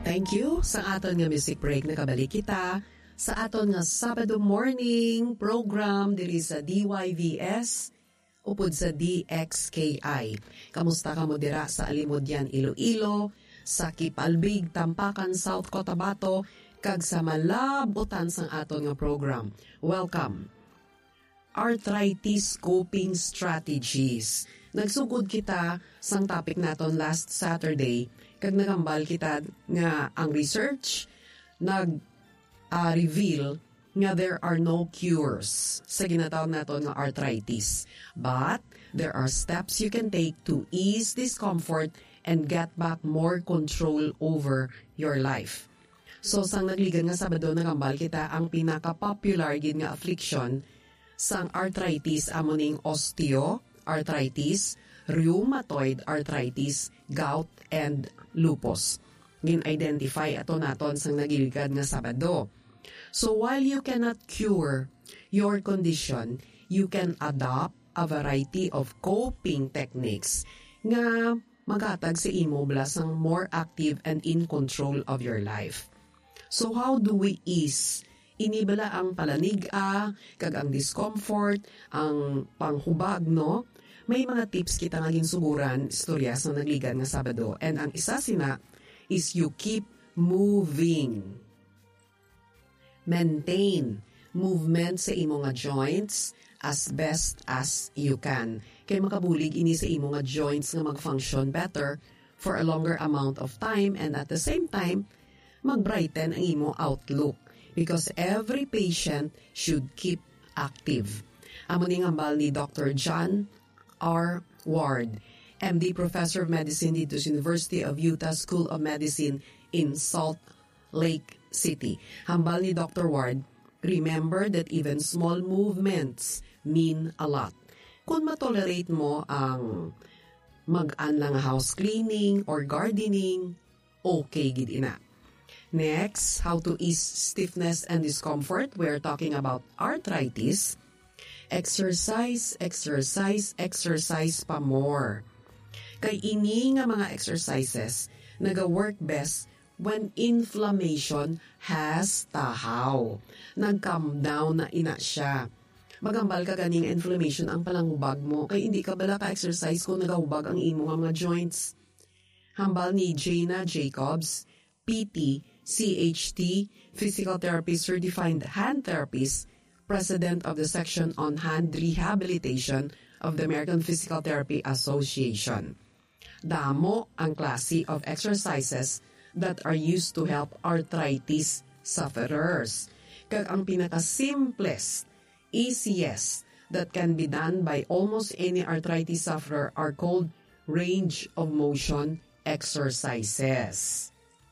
Thank you sa aton nga music break na kabalik kita sa aton nga Sabado morning program diri sa DYVS upod sa DXKI. Kamusta ka mo dira sa Alimodyan, Iloilo, sa Kipalbig, Tampakan, South Cotabato, kag sa malabutan sang aton nga program. Welcome. Arthritis coping strategies. Nagsugod kita sang topic naton last Saturday kag nagambal kita nga ang research reveal nga there are no cures sa ginatawag naton nga arthritis. But there are steps you can take to ease discomfort and get back more control over your life. So sang nagligan nga Sabado nagambal kita ang pinaka-popular gid nga affliction sang arthritis amo ning osteoarthritis, rheumatoid arthritis, gout, and lupus. Gin-identify ato naton sang nagiligad nga Sabado. So while you cannot cure your condition, you can adopt a variety of coping techniques nga maghatag sa imo sang more active and in control of your life. So how do we ease inibala ang palaniga, kag ang discomfort, ang panghubag, no? May mga tips kita nga ginsuguran, istorya sa nagligan nga Sabado. And ang isa sina is you keep moving. Maintain movement sa imo nga joints as best as you can. Kay makabulig ini sa imo nga joints nga mag-function better for a longer amount of time and at the same time, mag-brighten ang imo outlook. Because every patient should keep active. Amo ning ambal ni Dr. John R. Ward, MD Professor of Medicine dito sa University of Utah School of Medicine in Salt Lake City. Hambal ni Dr. Ward, remember that even small movements mean a lot. Kung matolerate mo ang mag-an lang house cleaning or gardening, okay gid ina. Next, how to ease stiffness and discomfort. We're talking about arthritis. Exercise, exercise, exercise pa more. Kay ini nga mga exercises naga-work best when inflammation has tahaw. Nag-calm down na ina siya. Magambal ka ganing inflammation ang palanghubag mo kay hindi ka bala ka-exercise kung nagahubag ang imo nga mga joints. Hambal ni Jana Jacobs, PT, CHT, Physical Therapy Certified Hand Therapist, President of the Section on Hand Rehabilitation of the American Physical Therapy Association. Damo ang klase of exercises that are used to help arthritis sufferers. Kag ang pinaka-simplest, easiest that can be done by almost any arthritis sufferer are called range of motion exercises.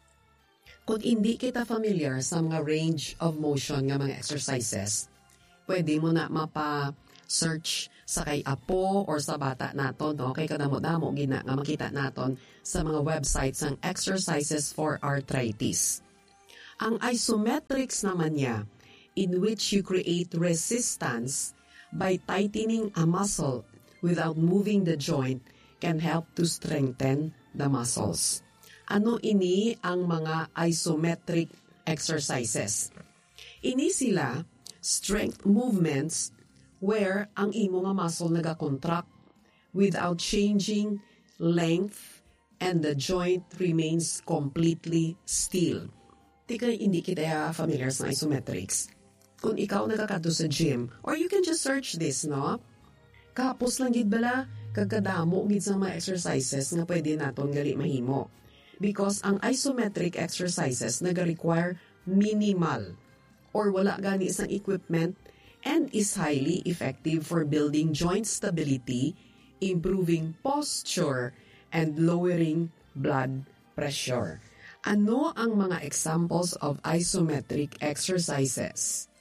Kung hindi kita familiar sa mga range of motion nga mga exercises, pwede mo na mapa-search sa kay apo or sa bata naton, no? Kay kadamo-damo gina nga makita naton sa mga websites ng exercises for arthritis. Ang isometrics naman niya, in which you create resistance by tightening a muscle without moving the joint, can help to strengthen the muscles. Ano ini ang mga isometric exercises? Ini sila strength movements where ang imo nga muscle nagakontract without changing length and the joint remains completely still. Tika hindi kita familiar sa isometrics. Kung ikaw nagakadto sa gym, or you can just search this, no? Kapos lang gid bala, kagkadamo gid sa mga exercises nga pwede naton gali mahimo. Because ang isometric exercises naga-require minimal or wala gani isang equipment and is highly effective for building joint stability, improving posture, and lowering blood pressure. Ano ang mga examples of isometric exercises?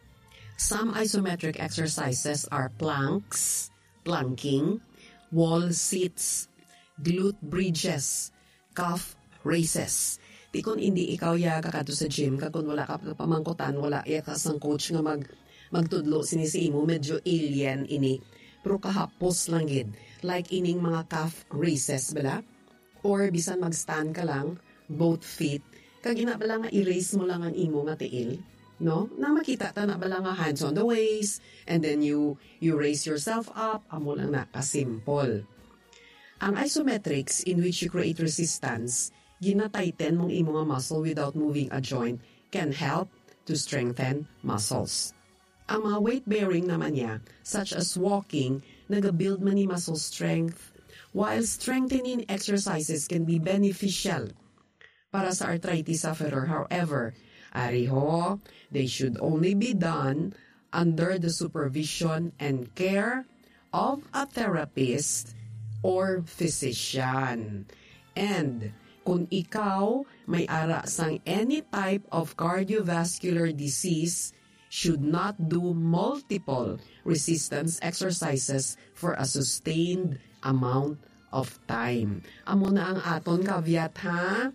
Some isometric exercises are planks, planking, wall sits, glute bridges, calf raises. Di kung hindi ikaw kakadto sa gym, kung wala ka pamangkutan, wala ka sang coach nga magtudlo sinisi imo, medyo alien ini. Pero kahapos lang gid. Like ining mga calf raises, bala? Or bisan mag-stand ka lang, both feet, kag ina bala nga i-raise mo lang ang imo nga tiil, no? Na makita ta na bala nga hands on the waist, and then you raise yourself up, amo lang na ka-simple. Ang isometrics in which you create resistance, ginatighten mong imo nga muscle without moving a joint, can help to strengthen muscles. Ang mga weight-bearing naman niya, such as walking, nag-build man ni muscle strength, while strengthening exercises can be beneficial para sa arthritis sufferer. However, ariho, they should only be done under the supervision and care of a therapist or physician. And kung ikaw may ara sang any type of cardiovascular disease, should not do multiple resistance exercises for a sustained amount of time. Amo na ang aton caveat, ha?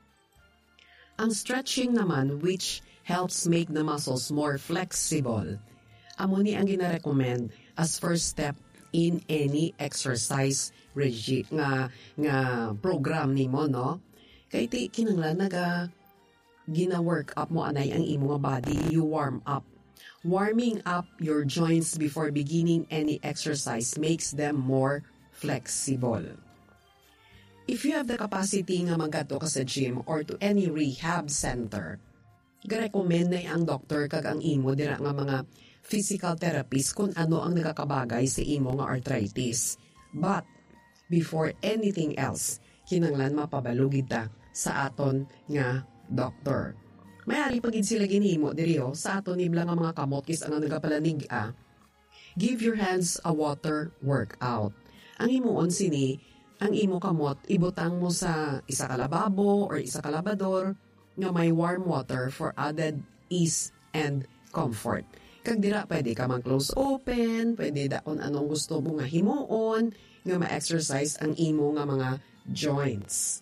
Ang stretching naman, which helps make the muscles more flexible, amo ni ang gina-recommend as first step in any exercise nga program nimo, no? Kay ti kinanglan gina-work up mo anay ang imo nga body, you warm up. Warming up your joints before beginning any exercise makes them more flexible. If you have the capacity nga magato ka sa gym or to any rehab center, ga-recommend na ang doktor kag ang imo dira nga mga physical therapist kung ano ang nakakabagay sa imo nga arthritis. But, before anything else, kinanglan mapabalugid ta sa aton nga doktor. Mayari pagid sila ginhimo diriyo sa aton nibla nga mga kamot kis ang nagapalanig give your hands a water workout. Ang imuon sini, ang imo kamot ibutang mo sa isa ka lababo or isa ka labador nga may warm water for added ease and comfort. Kag dira pwede ka mag-close open, pwede daon anong gusto mo nga himuon nga ma-exercise ang imo nga mga joints.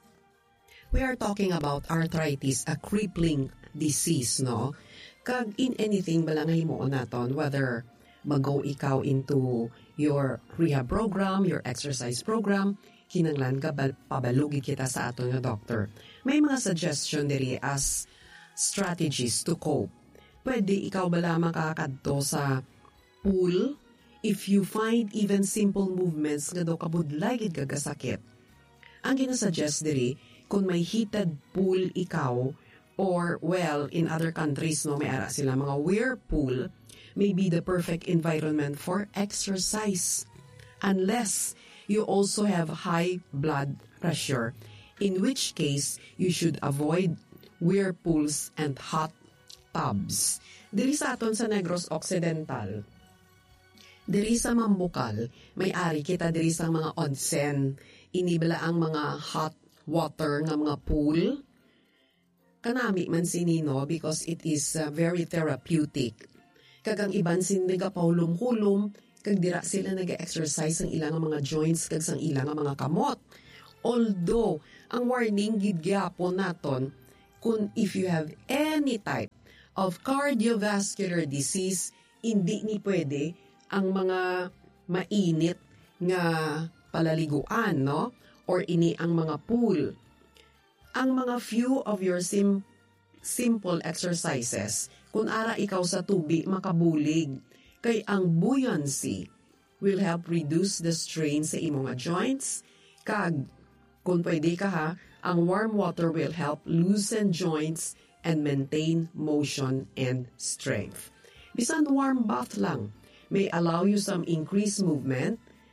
We are talking about arthritis, a crippling disease, no? Kag in anything bala nga himuon naton, whether mag-go ikaw into your rehab program, your exercise program, kinanglan ka pabalugid kita sa aton nga doctor. May mga suggestion diri as strategies to cope. Pwede ikaw bala makakadto sa pool if you find even simple movements nga daw kabudlay gid kagasakit. Ang ginasuggest diri, kung may heated pool ikaw, or well, in other countries, no, may ara sila mga whirlpool, may be the perfect environment for exercise. Unless you also have high blood pressure, in which case you should avoid whirlpools and hot tubs. Diri sa aton sa Negros Occidental, diri sa Mambukal, may ari kita diri sa mga onsen, inibala ang mga hot water nga mga pool. Kanami man sinino because it is very therapeutic. Kagang iban siniga paulum-hulum, kag dira sila nag-exercise ang ilang mga joints kag sang ilang mga kamot. Although, ang warning gid gyapon naton, kung if you have any type of cardiovascular disease, hindi ni pwede ang mga mainit nga palaliguan, no? Or ini ang mga pool. Ang mga few of your simple exercises, kung ara ikaw sa tubi makabulig, kay ang buoyancy will help reduce the strain sa imong joints, kag kung pwede ka ha, ang warm water will help loosen joints and maintain motion and strength. Bisan warm bath lang may allow you some increased movement,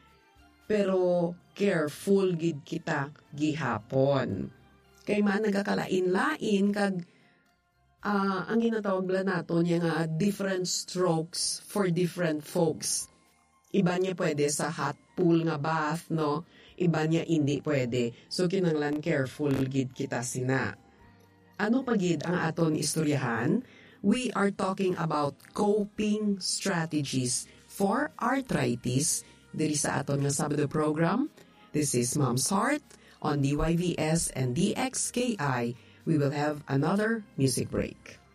pero careful gid kita gihapon. Kay man nagakalain-lain kag ang ginatawag la nato niya nga different strokes for different folks. Iba niya pwede sa hot pool nga bath, no? Iba niya hindi pwede. So kinanglan careful gid kita sina. Ano pagid ang aton istoryahan? We are talking about coping strategies for arthritis diri sa aton nga Sabado program. This is Mom's Heart on DYVS and DXKI. We will have another music break.